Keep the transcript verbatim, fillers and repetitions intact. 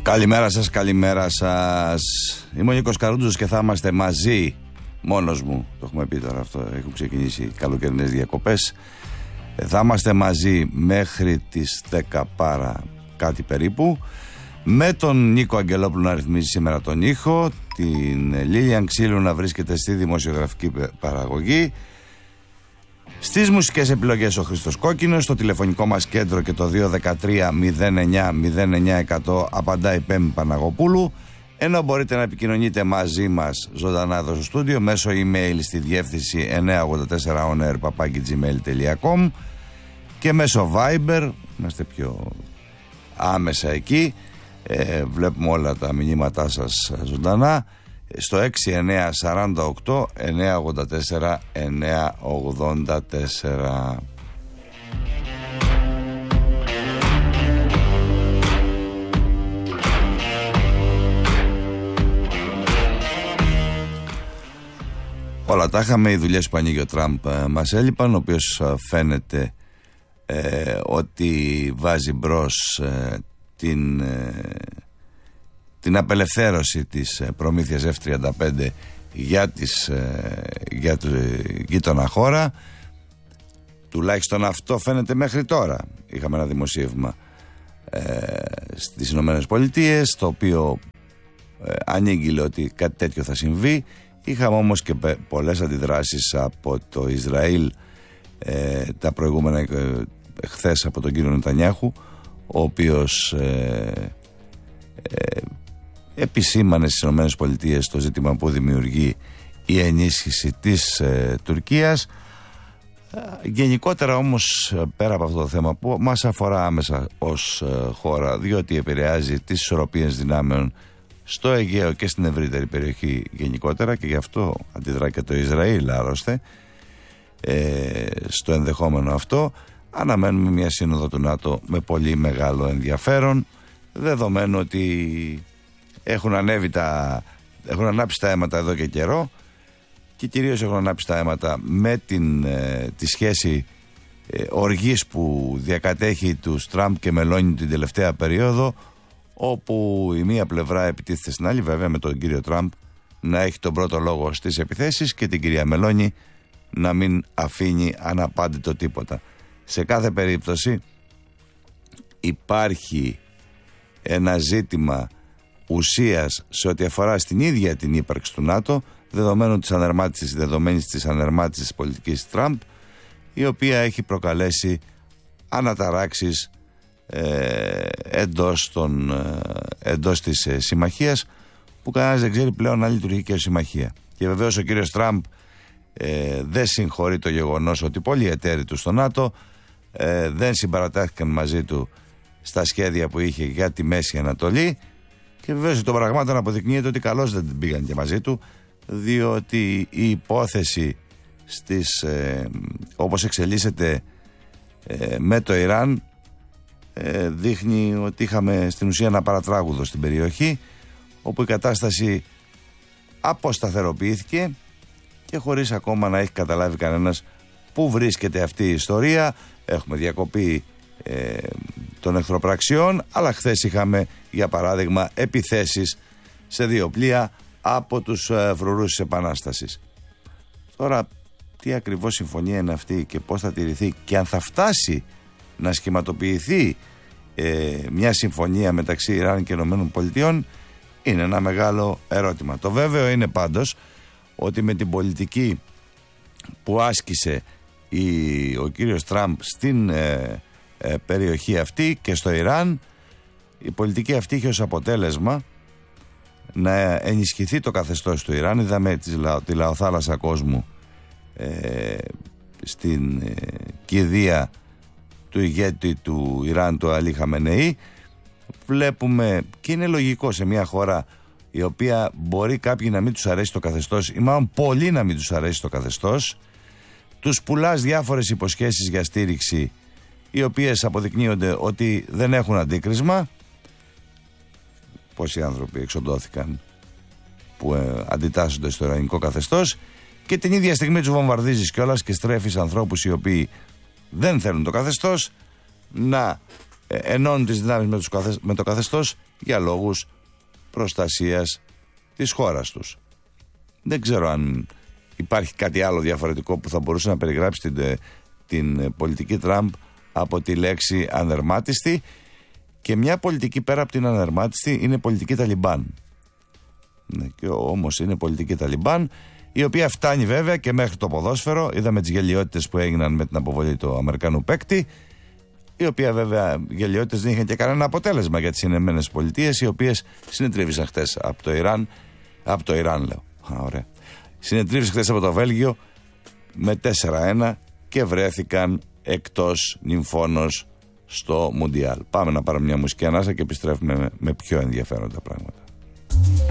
Καλημέρα σας, καλημέρα σας. Είμαι ο Νίκος Καρούντζος και θα είμαστε μαζί, μόνος μου. Το έχουμε πει τώρα αυτό, έχουν ξεκινήσει οι καλοκαιρινές διακοπές. Θα είμαστε μαζί μέχρι τις δέκα παρά κάτι περίπου. Με τον Νίκο Αγγελόπουλο να ρυθμίζει σήμερα τον ήχο, την Λίλιαν Ξύλου να βρίσκεται στη δημοσιογραφική παραγωγή. Στις μουσικές επιλογές ο Χρήστος Κόκκινος, στο τηλεφωνικό μας κέντρο και το δύο ένα τρία μηδέν εννιά μηδέν εννιά εκατό απαντάει Πέμπη Παναγοπούλου, ενώ μπορείτε να επικοινωνείτε μαζί μας ζωντανά εδώ στο στούντιο μέσω email στη διεύθυνση εννιά ογδόντα τέσσερα onair παπάκι τζι μέιλ τελεία κομ και μέσω Viber, είμαστε πιο άμεσα εκεί, ε, βλέπουμε όλα τα μηνύματά σας ζωντανά στο έξι εννιά τέσσερα οκτώ εννιά ογδόντα τέσσερα εννιά ογδόντα τέσσερα. Όλα τα είχαμε, οι δουλειές που ανοίγει ο Τραμπ ε, μας έλειπαν, ο οποίος ε, φαίνεται ε, ότι βάζει μπρος ε, την... Ε, την απελευθέρωση της προμήθειας εφ τριάντα πέντε για, τις, για τη γείτονα χώρα. Τουλάχιστον αυτό φαίνεται μέχρι τώρα. Είχαμε ένα δημοσίευμα ε, στις Ηνωμένες Πολιτείες, το οποίο ε, ανήγγειλε ότι κάτι τέτοιο θα συμβεί. Είχαμε όμως και πολλές αντιδράσεις από το Ισραήλ ε, τα προηγούμενα ε, χθες από τον κύριο Νετανιάχου, ο οποίος ε, ε, επισήμανε στις ΗΠΑ το ζήτημα που δημιουργεί η ενίσχυση της ε, Τουρκίας. Ε, γενικότερα όμως, πέρα από αυτό το θέμα που μας αφορά άμεσα ως ε, χώρα, διότι επηρεάζει τις ισορροπίες δυνάμεων στο Αιγαίο και στην ευρύτερη περιοχή γενικότερα, και γι' αυτό αντιδρά και το Ισραήλ άλλωστε ε, στο ενδεχόμενο αυτό, αναμένουμε μια σύνοδο του ΝΑΤΟ με πολύ μεγάλο ενδιαφέρον, δεδομένου ότι έχουν ανέβει τα, έχουν ανάψει τα αίματα εδώ και καιρό, και κυρίως έχουν ανάψει τα αίματα με την, ε, τη σχέση ε, οργής που διακατέχει τους Τραμπ και Μελόνι την τελευταία περίοδο, όπου η μία πλευρά επιτίθεται στην άλλη, βέβαια με τον κύριο Τραμπ να έχει τον πρώτο λόγο στις επιθέσεις και την κυρία Μελόνι να μην αφήνει αναπάντητο τίποτα. Σε κάθε περίπτωση υπάρχει ένα ζήτημα ουσίας σε ό,τι αφορά στην ίδια την ύπαρξη του ΝΑΤΟ, δεδομένου της ανερμάτισης, δεδομένης της ανερμάτισης της πολιτικής Τραμπ, η οποία έχει προκαλέσει αναταράξεις ε, εντός, των, ε, εντός της ε, συμμαχίας, που κανένας δεν ξέρει πλέον αν λειτουργεί και η συμμαχία. Και βεβαίως ο κύριος Τραμπ ε, δεν συγχωρεί το γεγονός ότι πολλοί εταίροι του στο ΝΑΤΟ ε, δεν συμπαρατάχθηκαν μαζί του στα σχέδια που είχε για τη Μέση Ανατολή. Και βεβαίως το πραγμάτων αποδεικνύεται ότι καλώς δεν πήγαν και μαζί του, διότι η υπόθεση στις, ε, όπως εξελίσσεται ε, με το Ιράν ε, δείχνει ότι είχαμε στην ουσία ένα παρατράγουδο στην περιοχή, όπου η κατάσταση αποσταθεροποιήθηκε και χωρίς ακόμα να έχει καταλάβει κανένας πού βρίσκεται αυτή η ιστορία. Έχουμε διακοπή ε, των εχθροπραξιών, αλλά χθες είχαμε για παράδειγμα επιθέσεις σε δύο πλοία από τους ε, φρουρούς της Επανάστασης. Τώρα τι ακριβώς συμφωνία είναι αυτή και πώς θα τηρηθεί, και αν θα φτάσει να σχηματοποιηθεί ε, μια συμφωνία μεταξύ Ιράν και Ηνωμένων Πολιτειών, είναι ένα μεγάλο ερώτημα. Το βέβαιο είναι πάντως ότι με την πολιτική που άσκησε η, ο κύριος Τραμπ στην ε, ε, περιοχή αυτή και στο Ιράν, η πολιτική αυτή είχε ως αποτέλεσμα να ενισχυθεί το καθεστώς του Ιράν. Είδαμε τη, τη λαοθάλασσα κόσμου ε, στην ε, κηδεία του ηγέτη του Ιράν, του Αλή Χαμενεή. Βλέπουμε, και είναι λογικό σε μια χώρα η οποία μπορεί κάποιοι να μην τους αρέσει το καθεστώς, ή μάλλον πολλοί να μην τους αρέσει το καθεστώς, τους πουλάς διάφορες υποσχέσεις για στήριξη, οι οποίες αποδεικνύονται ότι δεν έχουν αντίκρισμα. Πόσοι άνθρωποι εξοντώθηκαν που ε, αντιτάσσονται στο ιρανικό καθεστώς, και την ίδια στιγμή τους βομβαρδίζεις κιόλας και στρέφεις ανθρώπους οι οποίοι δεν θέλουν το καθεστώς να ε, ενώνουν τις δυνάμεις με, τους, με το καθεστώς για λόγους προστασίας της χώρας τους. Δεν ξέρω αν υπάρχει κάτι άλλο διαφορετικό που θα μπορούσε να περιγράψει την, την πολιτική Τραμπ από τη λέξη ανδερμάτιστη. Και μια πολιτική πέρα από την ανδερμάτιστη είναι πολιτική Ταλιμπάν. Ναι, και όμως είναι πολιτική Ταλιμπάν, η οποία φτάνει βέβαια και μέχρι το ποδόσφαιρο. Είδαμε τις γελιότητες που έγιναν με την αποβολή του Αμερικανού παίκτη, η οποία βέβαια γελιότητες δεν είχαν και κανένα αποτέλεσμα για τις Ηνωμένες Πολιτείες, οι οποίες συνετρίβησαν χτες από το Ιράν. Από το Ιράν λέω. Α, ωραία. Συνετρίβησαν χτες από το Βέλγιο με τέσσερα ένα και βρέθηκαν εκτός νυμφώνος στο Μουντιάλ. Πάμε να πάρουμε μια μουσική ανάσα και επιστρέφουμε με, με πιο ενδιαφέροντα πράγματα.